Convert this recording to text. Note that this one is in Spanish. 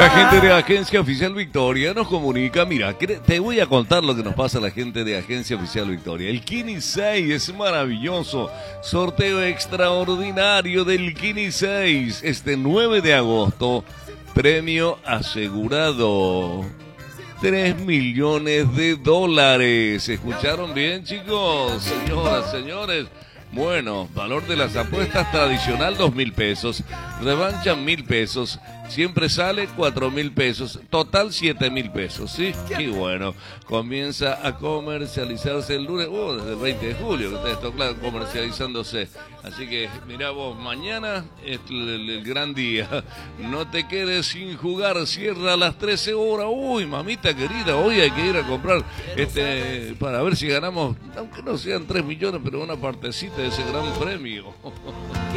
La gente de Agencia Oficial Victoria nos comunica, mira, te voy a contar lo que nos pasa a la gente de Agencia Oficial Victoria. El Kini 6 es maravilloso, sorteo extraordinario del Kini 6, este 9 de agosto, premio asegurado. $3 millones. ¿Escucharon bien, chicos? Señoras, señores. Bueno, valor de las apuestas tradicional 2.000 pesos, revancha 1.000 pesos, siempre sale 4.000 pesos, total 7.000 pesos, ¿sí? Y bueno, comienza a comercializarse el lunes, desde el 20 de julio, que esto claro, comercializándose. Así que, mirá vos, mañana es el gran día, no te quedes sin jugar, cierra a las 13 horas, uy, mamita querida, hoy hay que ir a comprar, para ver si ganamos, aunque no sean 3 millones, pero una partecita de ese gran premio.